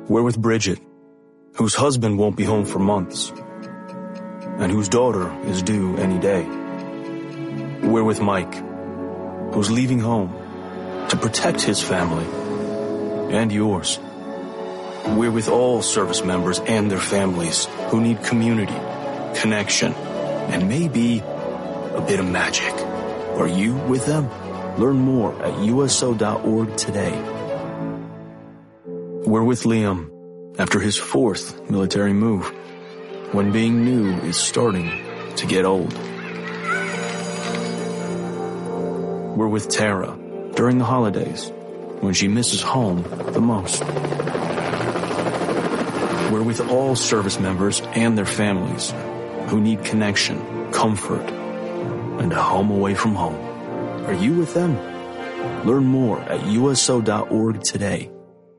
We're with Bridget, whose husband won't be home for months, and whose daughter is due any day. We're with Mike, who's leaving home to protect his family and yours. We're with all service members and their families who need community, connection, and maybe a bit of magic. Are you with them? Learn more at USO.org today. We're with Liam after his 4th military move, when being new is starting to get old. We're with Tara during the holidays, when she misses home the most. We're with all service members and their families who need connection, comfort, and a home away from home. Are you with them? Learn more at USO.org today.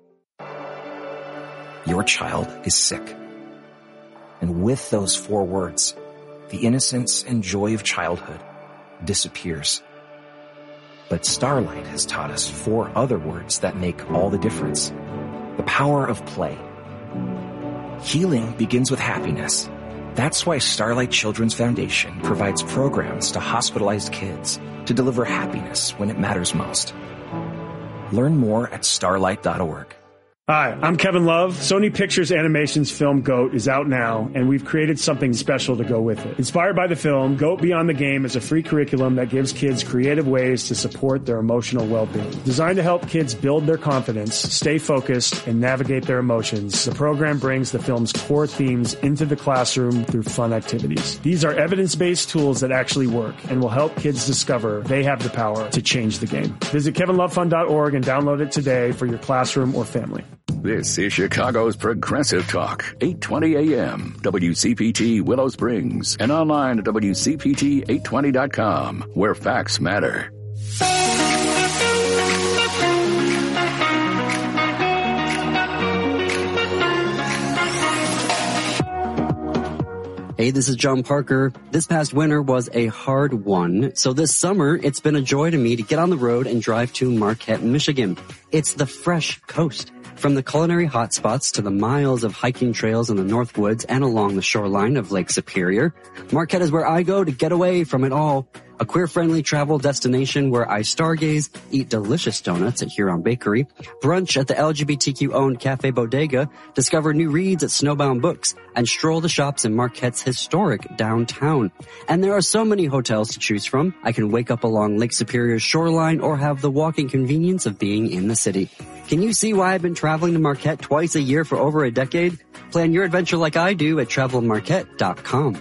Your child is sick. And with those 4 words, the innocence and joy of childhood disappears. But Starlight has taught us 4 other words that make all the difference. The power of play. Healing begins with happiness. That's why Starlight Children's Foundation provides programs to hospitalized kids to deliver happiness when it matters most. Learn more at starlight.org. Hi, I'm Kevin Love. Sony Pictures Animation's film GOAT is out now, and we've created something special to go with it. Inspired by the film, GOAT Beyond the Game is a free curriculum that gives kids creative ways to support their emotional well-being. Designed to help kids build their confidence, stay focused, and navigate their emotions, the program brings the film's core themes into the classroom through fun activities. These are evidence-based tools that actually work and will help kids discover they have the power to change the game. Visit kevinlovefund.org and download it today for your classroom or family. This is Chicago's Progressive Talk, 820 AM, WCPT Willow Springs, and online at WCPT820.com, where facts matter. Hey, this is John Parker. This past winter was a hard one, so this summer it's been a joy to me to get on the road and drive to Marquette, Michigan. It's the fresh coast. From the culinary hotspots to the miles of hiking trails in the North Woods and along the shoreline of Lake Superior, Marquette is where I go to get away from it all. A queer-friendly travel destination where I stargaze, eat delicious donuts at Huron Bakery, brunch at the LGBTQ-owned Cafe Bodega, discover new reads at Snowbound Books, and stroll the shops in Marquette's historic downtown. And there are so many hotels to choose from. I can wake up along Lake Superior's shoreline or have the walking convenience of being in the city. Can you see why I've been traveling to Marquette twice a year for over a decade? Plan your adventure like I do at travelmarquette.com.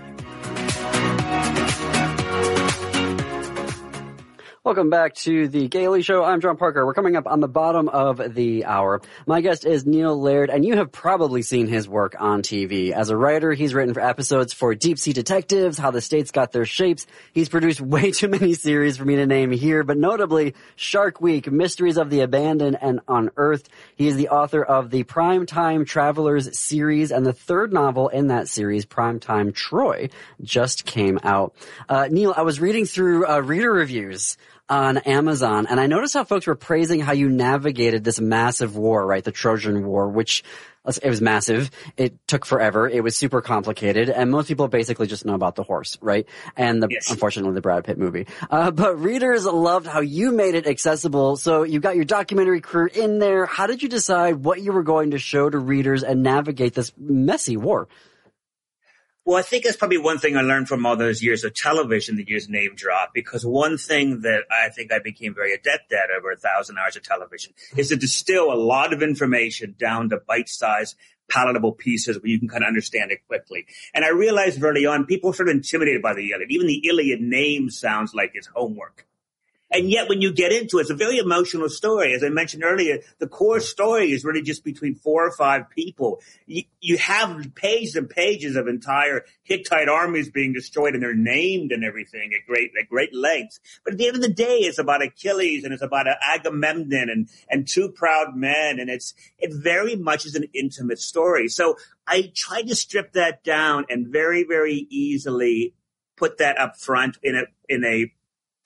Welcome back to The Gaily Show. I'm John Parker. We're coming up on the bottom of the hour. My guest is Neil Laird, and you have probably seen his work on TV. As a writer, he's written for episodes for Deep Sea Detectives, How the States Got Their Shapes. He's produced way too many series for me to name here, but notably Shark Week, Mysteries of the Abandoned, and Unearthed. He is the author of the Primetime Travelers series, and the 3rd novel in that series, Primetime Troy, just came out. Neil, I was reading through reader reviews on Amazon, and I noticed how folks were praising how you navigated this massive war, right? The Trojan War, which it was massive. It took forever. It was super complicated, and most people basically just know about the horse, right? And unfortunately, the Brad Pitt movie. But readers loved how you made it accessible. So you got your documentary crew in there. How did you decide what you were going to show to readers and navigate this messy war? Well, I think that's probably one thing I learned from all those years of television that you just name drop, because one thing that I think I became very adept at over 1,000 hours of television is to distill a lot of information down to bite-sized, palatable pieces where you can kind of understand it quickly. And I realized early on, people were sort of intimidated by the Iliad. Even the Iliad name sounds like it's homework. And yet when you get into it, it's a very emotional story. As I mentioned earlier, the core story is really just between 4 or 5 people. You have pages and pages of entire Hittite armies being destroyed, and they're named and everything at great lengths. But at the end of the day, it's about Achilles and it's about Agamemnon and 2 proud men. And it very much is an intimate story. So I tried to strip that down and very, very easily put that up front in a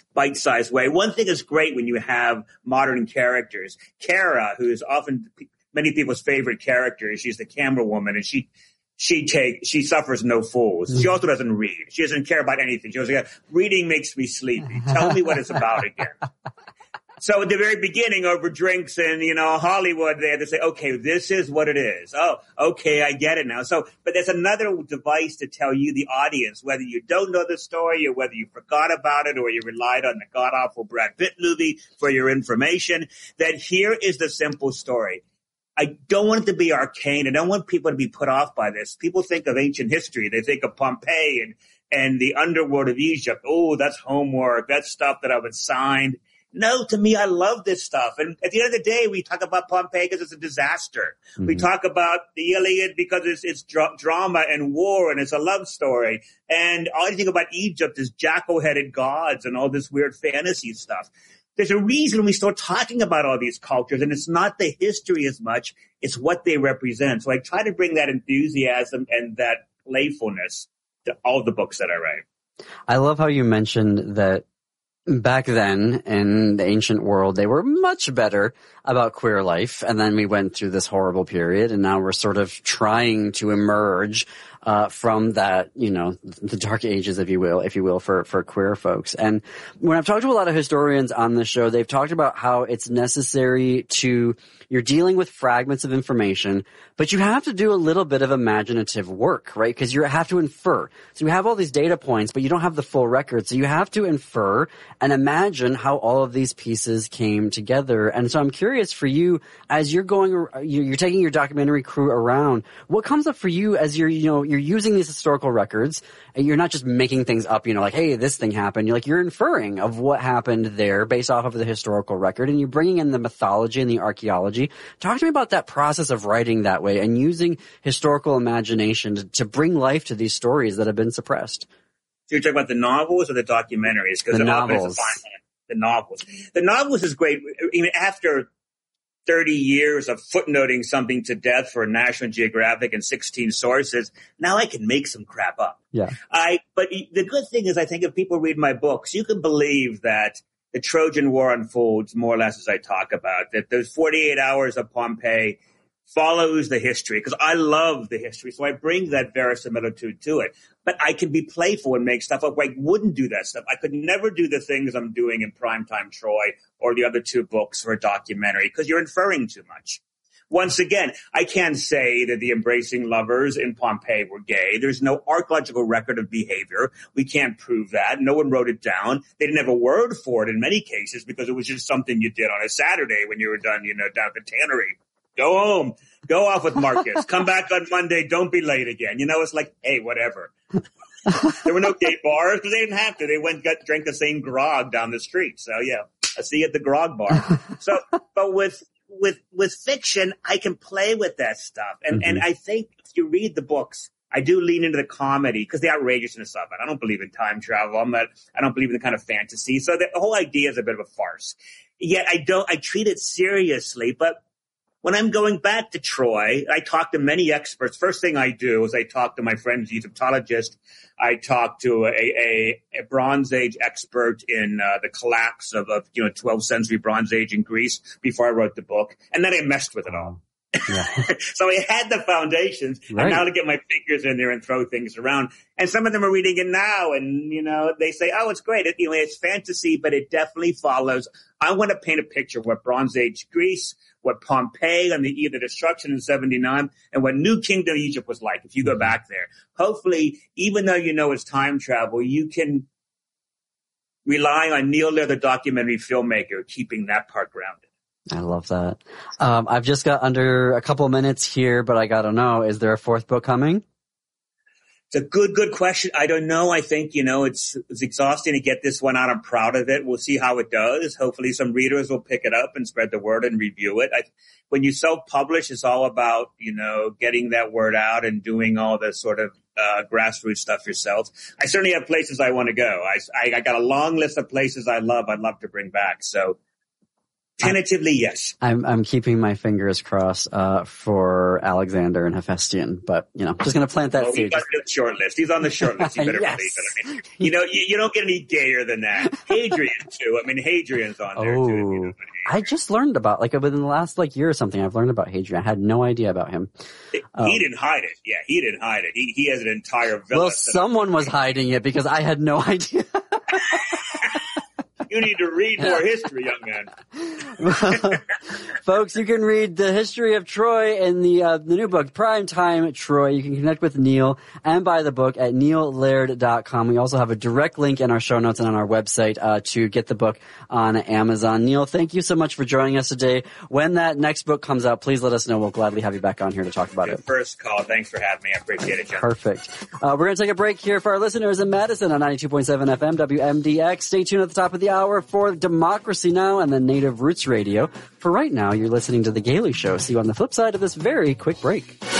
bite-sized way. One thing is great when you have modern characters. Kara, who is often many people's favorite characters. She's the camera woman, and she suffers no fools. She also doesn't read. She doesn't care about anything. She goes, reading makes me sleepy. Tell me what it's about again. So at the very beginning, over drinks and, Hollywood, they had to say, okay, this is what it is. Oh, okay, I get it now. So, but there's another device to tell you, the audience, whether you don't know the story or whether you forgot about it or you relied on the god-awful Brad Pitt movie for your information, that here is the simple story. I don't want it to be arcane. I don't want people to be put off by this. People think of ancient history. They think of Pompeii and the underworld of Egypt. Oh, that's homework. That's stuff that I've assigned. No, to me, I love this stuff. And at the end of the day, we talk about Pompeii because it's a disaster. Mm-hmm. We talk about the Iliad because it's drama and war and it's a love story. And all I think about Egypt is jackal-headed gods and all this weird fantasy stuff. There's a reason we start talking about all these cultures, and it's not the history as much, it's what they represent. So I try to bring that enthusiasm and that playfulness to all the books that I write. I love how you mentioned that back then in the ancient world, they were much better about queer life. And then we went through this horrible period, and now we're sort of trying to emerge from that, the dark ages, if you will, for queer folks. And when I've talked to a lot of historians on the show, they've talked about how it's necessary you're dealing with fragments of information, but you have to do a little bit of imaginative work, right? Because you have to infer. So you have all these data points, but you don't have the full record. So you have to infer and imagine how all of these pieces came together. And so I'm curious for you, as you're taking your documentary crew around, what comes up for you as you're using these historical records, and you're not just making things up, like, hey, this thing happened. You're inferring of what happened there based off of the historical record, and you're bringing in the mythology and the archaeology. Talk to me about that process of writing that way and using historical imagination to bring life to these stories that have been suppressed. So you're talking about the novels or the documentaries? The novels. The novels. The novels is great. Even after 30 years of footnoting something to death for National Geographic and 16 sources, now I can make some crap up. Yeah. But the good thing is, I think if people read my books, you can believe that the Trojan War unfolds more or less as I talk about, that those 48 hours of Pompeii follows the history, because I love the history. So I bring that verisimilitude to it. But I can be playful and make stuff up. I wouldn't do that stuff. I could never do the things I'm doing in Primetime Troy or the other two books for a documentary, because you're inferring too much. Once again, I can't say that the embracing lovers in Pompeii were gay. There's no archaeological record of behavior. We can't prove that. No one wrote it down. They didn't have a word for it in many cases because it was just something you did on a Saturday when you were done, down at the tannery. Go home. Go off with Marcus. Come back on Monday. Don't be late again. It's like, hey, whatever. There were no gay bars because they didn't have to. They drank the same grog down the street. So, yeah, I see you at the grog bar. So, but with fiction, I can play with that stuff. And I think if you read the books, I do lean into the comedy because the outrageousness of it. I don't believe in time travel. I don't believe in the kind of fantasy. So the whole idea is a bit of a farce. Yet I treat it seriously. But when I'm going back to Troy, I talk to many experts. First thing I do is I talk to my friend, the Egyptologist. I talk to a Bronze Age expert in the collapse of 12th century Bronze Age in Greece before I wrote the book. And then I messed with it all. Yeah. So I had the foundations, right. And now to get my fingers in there and throw things around. And some of them are reading it now, and they say, "Oh, it's great. It's fantasy, but it definitely follows." I want to paint a picture of what Bronze Age Greece, what Pompeii and the destruction in 79, and what New Kingdom Egypt was like. If you go back there, hopefully, even though it's time travel, you can rely on Neil Lear, the documentary filmmaker, keeping that part grounded. I love that. I've just got under a couple minutes here, but I got to know, is there a fourth book coming? It's a good question. I don't know. I think, it's exhausting to get this one out. I'm proud of it. We'll see how it does. Hopefully some readers will pick it up and spread the word and review it. When you self-publish, it's all about, getting that word out and doing all the sort of grassroots stuff yourself. I certainly have places I want to go. I got a long list of places I'd love to bring back. So, tentatively, yes. I'm keeping my fingers crossed for Alexander and Hephaestion, but just going to plant that seed. He's on the short list. He's on the short list. You better yes. believe it. You don't get any gayer than that. Hadrian too. Hadrian's on there too. I just learned about, like, within the last, like, year or something, I've learned about Hadrian. I had no idea about him. He didn't hide it. Yeah, he didn't hide it. He has an entire villa. Well, someone was hiding it because I had no idea. You need to read more history, young man. Folks, you can read the history of Troy in the new book, Primetime Troy. You can connect with Neil and buy the book at neillaird.com. We also have a direct link in our show notes and on our website to get the book on Amazon. Neil, thank you so much for joining us today. When that next book comes out, please let us know. We'll gladly have you back on here to talk about it. First call. Thanks for having me. I appreciate it, John. Perfect. We're going to take a break here for our listeners in Madison on 92.7 FM WMDX. Stay tuned at the top of the hour for Democracy Now! And the Native Roots Radio. For right now, you're listening to The Gailey Show. See you on the flip side of this very quick break.